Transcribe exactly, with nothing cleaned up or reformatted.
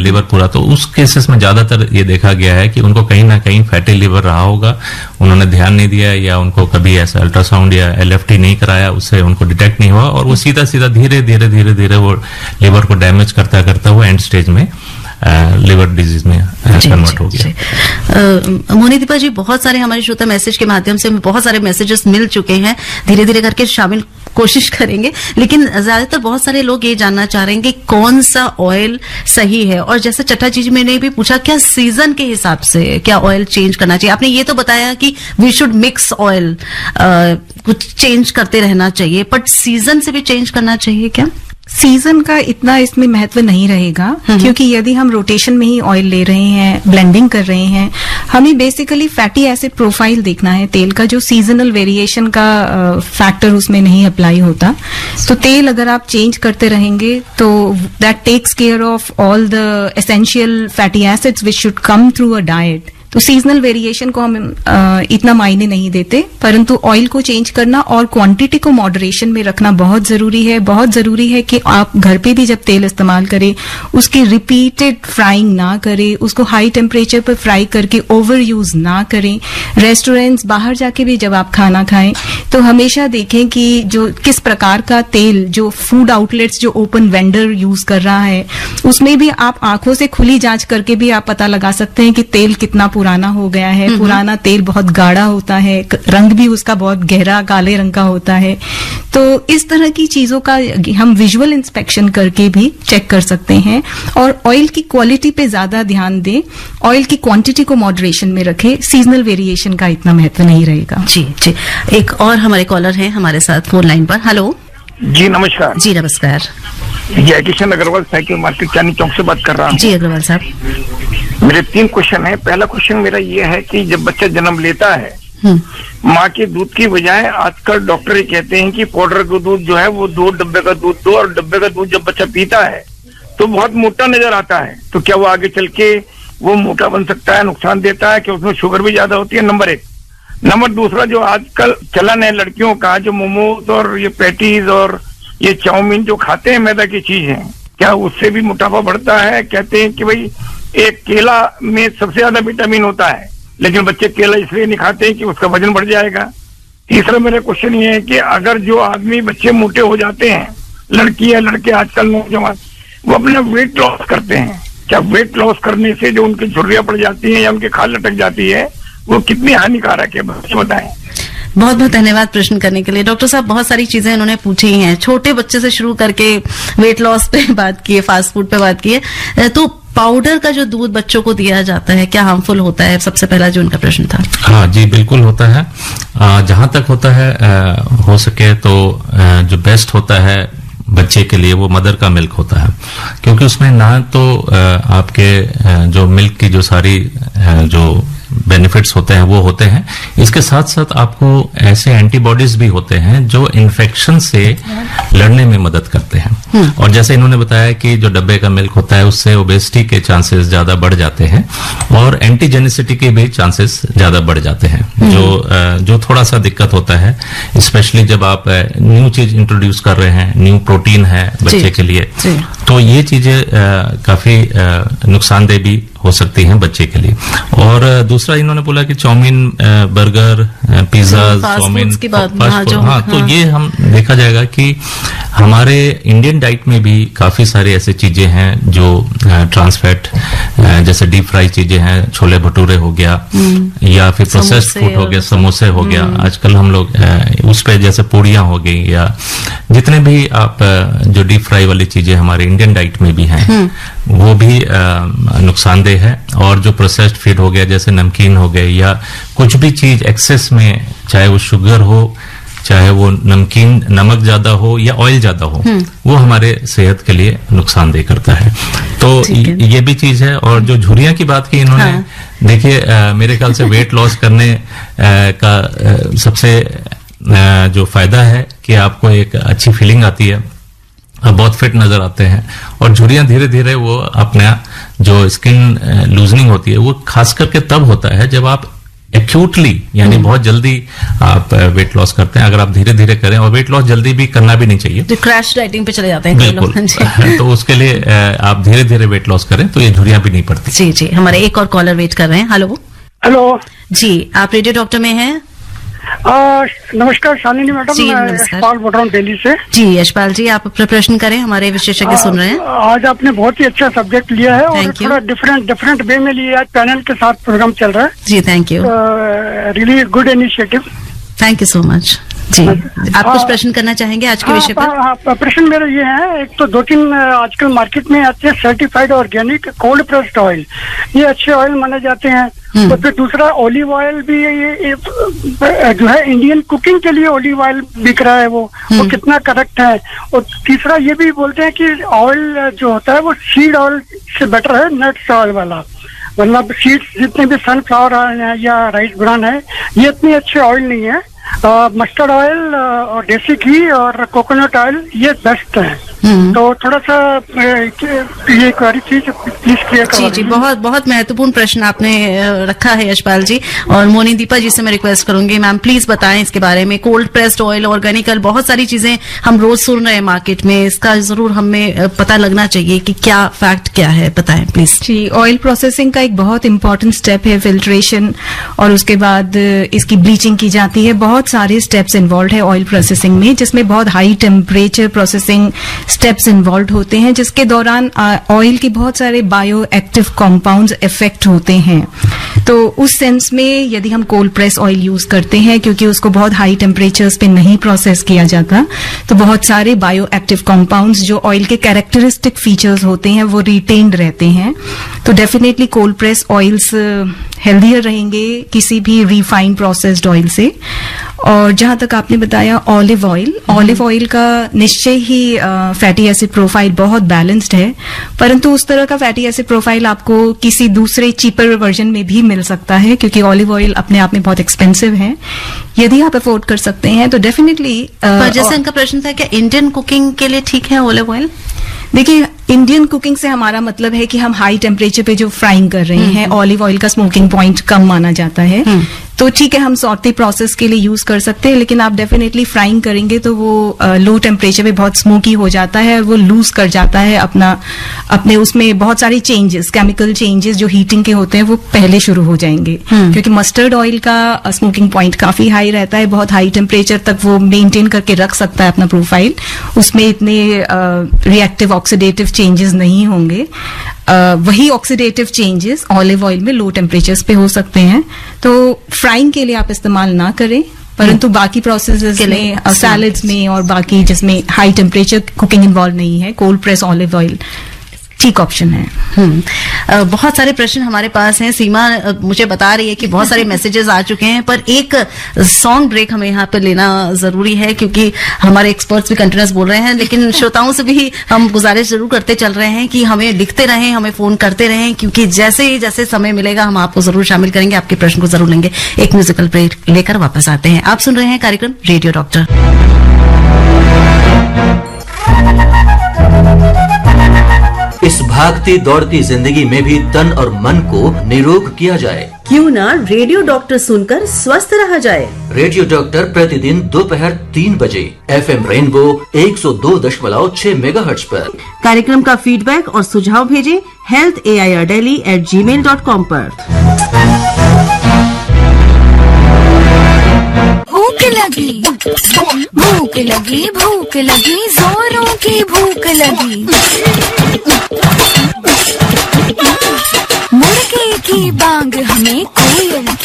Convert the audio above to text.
Liver पूरा, तो उस केसेस में ज्यादातर ये देखा गया है कि उनको कहीं ना कहीं फैटी लिवर रहा होगा, उन्होंने ध्यान नहीं दिया या उनको कभी ऐसा अल्ट्रासाउंड या एलएफटी नहीं कराया, उससे उनको डिटेक्ट नहीं हुआ और वो सीधा सीधा धीरे धीरे धीरे धीरे वो लिवर को डैमेज करता करता वो एंड स्टेज में लिवर डिजीज में कन्वर्ट हो गया। मोनिदीपा जी, बहुत सारे हमारे श्रोता मैसेज के माध्यम से बहुत सारे मैसेजेस मिल चुके हैं, धीरे धीरे करके शामिल कोशिश करेंगे, लेकिन ज्यादातर बहुत सारे लोग ये जानना चाह रहे हैं कि कौन सा ऑयल सही है, और जैसे चट्टा जी मैंने भी पूछा क्या सीजन के हिसाब से क्या ऑयल चेंज करना चाहिए। आपने ये तो बताया कि वी शुड मिक्स ऑयल, कुछ चेंज करते रहना चाहिए, बट सीजन से भी चेंज करना चाहिए क्या? सीजन का इतना इसमें महत्व नहीं रहेगा, क्योंकि यदि हम रोटेशन में ही ऑयल ले रहे हैं, ब्लेंडिंग कर रहे हैं, हमें बेसिकली फैटी एसिड प्रोफाइल देखना है तेल का, जो सीजनल वेरिएशन का फैक्टर uh, उसमें नहीं अप्लाई होता। तो तेल अगर आप चेंज करते रहेंगे तो that takes care of all the essential fatty acids which should come through a diet. तो सीजनल वेरिएशन को हम आ, इतना मायने नहीं देते, परंतु ऑयल को चेंज करना और क्वांटिटी को मॉडरेशन में रखना बहुत जरूरी है। बहुत जरूरी है कि आप घर पे भी जब तेल इस्तेमाल करें उसकी रिपीटेड फ्राइंग ना करें, उसको हाई टेम्परेचर पर फ्राई करके ओवर यूज ना करें। रेस्टोरेंट्स बाहर जाके भी जब आप खाना खाएं तो हमेशा देखें कि जो किस प्रकार का तेल जो फूड आउटलेट्स जो ओपन वेंडर यूज कर रहा है, उसमें भी आप आंखों से खुली जांच करके भी आप पता लगा सकते हैं कि तेल कितना पुराना हो गया है। पुराना तेल बहुत गाढ़ा होता है, रंग भी उसका बहुत गहरा काले रंग का होता है। तो इस तरह की चीजों का हम विजुअल इंस्पेक्शन करके भी चेक कर सकते हैं, और ऑयल की क्वालिटी पे ज्यादा ध्यान दें, ऑयल की क्वांटिटी को मॉडरेशन में रखें। सीजनल वेरिएशन का इतना महत्व नहीं रहेगा। जी जी, एक और हमारे कॉलर हैं हमारे साथ फोन लाइन पर। हेलो जी नमस्कार। जी नमस्कार। ये किशन अग्रवाल साइकिल मार्केट चांदनी चौक से बात कर रहा हूँ। जी अग्रवाल साहब, मेरे तीन क्वेश्चन है। पहला क्वेश्चन मेरा ये है कि जब बच्चा जन्म लेता है, माँ के दूध की बजाय आजकल डॉक्टर ये कहते हैं कि पाउडर का दूध जो है वो दो डब्बे का दूध दो, और डब्बे का दूध जब बच्चा पीता है तो बहुत मोटा नजर आता है। तो क्या वो आगे चल के वो मोटा बन सकता है, नुकसान देता है, कि उसमें शुगर भी ज्यादा होती है? नंबर एक। नंबर दूसरा, जो आजकल चलन है लड़कियों का, जो मोमोज और ये पैटीज और ये चाउमीन जो खाते हैं मैदा की चीज है, क्या उससे भी मोटापा बढ़ता है? कहते हैं कि भाई एक केला में सबसे ज्यादा विटामिन होता है, लेकिन बच्चे केला इसलिए नहीं खाते कि उसका वजन बढ़ जाएगा। तीसरा मेरा क्वेश्चन ये है कि अगर जो आदमी बच्चे मोटे हो जाते हैं, लड़की या लड़के आजकल नौजवान, वो अपना वेट लॉस करते हैं, क्या वेट लॉस करने से जो उनकी झुर्रियां पड़ जाती हैं या उनकी खाल लटक जाती है वो कितनी हानिकारक है, बच्चे बताएं। बहुत बहुत धन्यवाद प्रश्न करने के लिए। डॉक्टर साहब बहुत सारी चीजें इन्होंने पूछी हैं, छोटे बच्चे से शुरू करके वेट लॉस पे बात की है, फास्ट फूड पे बात की है। तो पाउडर का जो दूध बच्चों को दिया जाता है क्या हार्मफुल होता है? सबसे पहला जो उनका प्रश्न था। हाँ जी, बिल्कुल होता है। जहां तक होता है आ, हो सके तो आ, जो बेस्ट होता है बच्चे के लिए वो मदर का मिल्क होता है, क्योंकि उसमें ना तो आ, आपके आ, जो मिल्क की जो सारी आ, जो बेनिफिट्स होते हैं वो होते हैं, इसके साथ साथ आपको ऐसे एंटीबॉडीज भी होते हैं जो इन्फेक्शन से लड़ने में मदद करते हैं। और जैसे इन्होंने बताया कि जो डब्बे का मिल्क होता है उससे ओबेसिटी के चांसेस ज्यादा बढ़ जाते हैं और एंटीजेनिसिटी के भी चांसेस ज्यादा बढ़ जाते हैं, जो जो थोड़ा सा दिक्कत होता है, स्पेशली जब आप न्यू चीज इंट्रोड्यूस कर रहे हैं, न्यू प्रोटीन है बच्चे के लिए, तो ये चीजें काफी नुकसानदेह भी हो सकती हैं बच्चे के लिए। और दूसरा इन्होंने बोला कि chowmein, burger, pizza, chowmein, fast food, हाँ, तो ये हम देखा जाएगा कि हमारे इंडियन डाइट में भी काफी सारे ऐसे चीजें हैं जो ट्रांसफैट, जैसे डीप फ्राई चीजें हैं, छोले भटूरे हो गया या फिर प्रोसेस्ड फूड हो गया, समोसे हो गया, आजकल हम लोग उस पे जैसे पूड़ियां हो गई, या जितने भी आप जो डीप फ्राई वाली चीजें हमारे इंडियन डाइट में भी हैं वो भी नुकसानदेह है। और जो प्रोसेस्ड फूड हो गया जैसे नमकीन हो गए, या कुछ भी चीज एक्सेस में, चाहे वो शुगर हो, चाहे वो नमकीन नमक ज्यादा हो या ऑयल ज्यादा हो, वो हमारे सेहत के लिए नुकसानदेह करता है। तो ये भी चीज है। और जो झुर्रियां की बात की इन्होंने, हाँ। देखिए मेरे ख्याल से वेट लॉस करने आ, का आ, सबसे आ, जो फायदा है कि आपको एक अच्छी फीलिंग आती है, बहुत फिट नजर आते हैं, और झुर्रियां धीरे धीरे वो अपना जो स्किन लूजनिंग होती है वो खास करके तब होता है जब आप एक्यूटली यानी बहुत जल्दी आप वेट लॉस करते हैं, अगर आप धीरे धीरे करें, और वेट लॉस जल्दी भी करना भी नहीं चाहिए, जो क्रैश डाइटिंग पे चले जाते हैं बिल्कुल। तो उसके लिए आप धीरे धीरे वेट लॉस करें तो ये झुर्रियां भी नहीं पड़ती। जी जी, हमारे एक और कॉलर वेट कर रहे हैं। हेलो हेलो जी, आप रेडियो डॉक्टर में हैं? नमस्कार शालिनी मैडम, जी, मैं नमस्कार। यशपाल बोल रहा हूँ दिल्ली से। जी यशपाल जी, आप अपना प्रश्न करें, हमारे विशेषज्ञ सुन रहे हैं। आज आपने बहुत ही अच्छा सब्जेक्ट लिया है और Thank you. थोड़ा डिफरेंट डिफरेंट वे में लिया है, पैनल के साथ प्रोग्राम चल रहा है। जी thank you, really good initiative. Thank you so much. जी, आप कुछ प्रश्न करना चाहेंगे आज के विषय पर? हाँ, हाँ, प्रश्न मेरा ये है, एक तो दो तीन आजकल मार्केट में आते हैं certified organic cold pressed oil, ये अच्छे ऑयल माने जाते हैं। तो फिर दूसरा ऑलिव ऑयल भी ये, ये, ये जो है इंडियन कुकिंग के लिए ऑलिव ऑयल बिक रहा है, वो वो कितना करेक्ट है? और तीसरा ये भी बोलते हैं कि ऑयल जो होता है वो सीड ऑयल से बेटर है नट्स ऑयल वाला, मतलब सीड्स जितने भी सनफ्लावर है या राइस ब्रान है ये इतने अच्छे ऑयल नहीं है। मस्टर्ड ऑयल और देसी घी और कोकोनट ऑयल ये बेस्ट है। तो थोड़ा सा ये क्वेरी थी, प्लीज क्लियर जी जी, बहुत बहुत महत्वपूर्ण प्रश्न आपने रखा है यशपाल जी। और मोनी दीपा जी से मैं रिक्वेस्ट करूंगी, मैम प्लीज बताएं इसके बारे में। Cold pressed oil, organic oil, बहुत सारी चीजें हम रोज सुन रहे हैं मार्केट में, इसका जरूर हमें पता लगना चाहिए कि क्या फैक्ट क्या है, बताएं प्लीज। जी, ऑयल प्रोसेसिंग का एक बहुत इंपॉर्टेंट स्टेप है फिल्ट्रेशन, और उसके बाद इसकी ब्लीचिंग की जाती है। बहुत सारे स्टेप्स इन्वॉल्व है ऑयल प्रोसेसिंग में, जिसमें बहुत high temperature processing steps involve होते हैं, जिसके दौरान ऑयल के बहुत सारे बायो एक्टिव कॉम्पाउंड्स इफेक्ट होते हैं। तो उस सेंस में यदि हम कोल्ड प्रेस ऑयल यूज करते हैं, क्योंकि उसको बहुत हाई टेम्परेचर्स पे नहीं प्रोसेस किया जाता, तो बहुत सारे बायो एक्टिव कॉम्पाउंड्स जो ऑयल के कैरेक्टरिस्टिक फीचर्स होते हैं वो रिटेन्ड रहते हैं। तो definitely cold press oils healthier रहेंगे किसी भी रिफाइंड प्रोसेस्ड ऑयल से। और जहां तक आपने बताया ऑलिव ऑयल, ऑलिव ऑयल का निश्चय ही फैटी एसिड प्रोफाइल बहुत बैलेंस्ड है, परंतु उस तरह का फैटी एसिड प्रोफाइल आपको किसी दूसरे चीपर वर्जन में भी मिल सकता है, क्योंकि ऑलिव ऑयल अपने आप में बहुत एक्सपेंसिव है। यदि आप अफोर्ड कर सकते हैं तो डेफिनेटली। पर जैसे उनका प्रश्न था, क्या इंडियन कुकिंग के लिए ठीक है ऑलिव ऑयल? देखिए, इंडियन कुकिंग से हमारा मतलब है कि हम हाई टेम्परेचर पे जो फ्राइंग कर रहे हैं, ऑलिव ऑयल का स्मोकिंग पॉइंट कम माना जाता है, तो ठीक है हम सॉटे प्रोसेस के लिए यूज कर सकते हैं, लेकिन आप डेफिनेटली फ्राइंग करेंगे तो वो लो टेम्परेचर पे बहुत स्मोकी हो जाता है और वो लूज कर जाता है अपना अपने उसमें बहुत सारे चेंजेस, केमिकल चेंजेस जो हीटिंग के होते हैं वो पहले शुरू हो जाएंगे। क्योंकि मस्टर्ड ऑयल का स्मोकिंग पॉइंट काफी हाई रहता है, बहुत हाई टेम्परेचर तक वो मेंटेन करके रख सकता है अपना प्रोफाइल, उसमें इतने रिएक्टिव ऑक्सीडेटिव चेंजेस नहीं होंगे। Uh, वही ऑक्सीडेटिव चेंजेस ऑलिव ऑयल में लो टेम्परेचर्स पे हो सकते हैं, तो फ्राइंग के लिए आप इस्तेमाल ना करें, परंतु बाकी प्रोसेसेस में, सैलड्स में और बाकी जिसमें हाई टेम्परेचर कुकिंग इन्वॉल्व नहीं है, कोल्ड प्रेस ऑलिव ऑयल ठीक ऑप्शन है। हम्म, बहुत सारे प्रश्न हमारे पास हैं। सीमा मुझे बता रही है कि बहुत सारे मैसेजेस आ चुके हैं, पर एक सॉन्ग ब्रेक हमें यहाँ पर लेना जरूरी है, क्योंकि हमारे एक्सपर्ट्स भी कंटिन्यूस बोल रहे हैं, लेकिन श्रोताओं से भी हम गुजारिश जरूर करते चल रहे हैं कि हमें लिखते रहें, हमें फोन करते रहें, क्योंकि जैसे ही जैसे समय मिलेगा हम आपको जरूर शामिल करेंगे, आपके प्रश्न को जरूर लेंगे। एक म्यूजिकल ब्रेक लेकर वापस आते हैं। आप सुन रहे हैं कार्यक्रम रेडियो डॉक्टर। इस भागती दौड़ती जिंदगी में भी तन और मन को निरोग किया जाए, क्यों ना रेडियो डॉक्टर सुनकर स्वस्थ रहा जाए। रेडियो डॉक्टर प्रतिदिन दोपहर तीन बजे एफएम रेनबो एक सौ दो दशमलव छह मेगाहर्ट्ज पर। कार्यक्रम का फीडबैक और सुझाव भेजें health A I R daily eight ji mail dot com पर। भूख लगी भूख लगी भूख लगी जोरों की भूख लगी, मुर्गे की बांग हमें